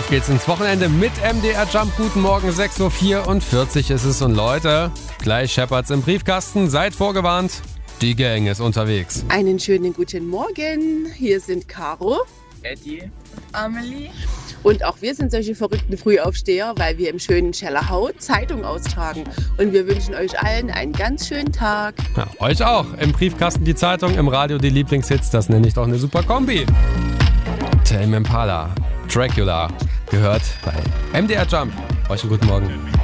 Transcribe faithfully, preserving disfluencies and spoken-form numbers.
geht's ins Wochenende mit M D R Jump. Guten Morgen, sechs Uhr vierundvierzig ist es. Und Leute, gleich scheppert's im Briefkasten. Seid vorgewarnt, die Gang ist unterwegs. Einen schönen guten Morgen. Hier sind Caro, Eddie, Amelie. und auch wir sind solche verrückten Frühaufsteher, weil wir im schönen Schellerhau Zeitung austragen. Und wir wünschen euch allen einen ganz schönen Tag. Ja, euch auch. Im Briefkasten die Zeitung, im Radio die Lieblingshits. Das nenne ich doch eine super Kombi. Tame Impala, Dracula, gehört bei M D R Jump. Euch einen guten Morgen.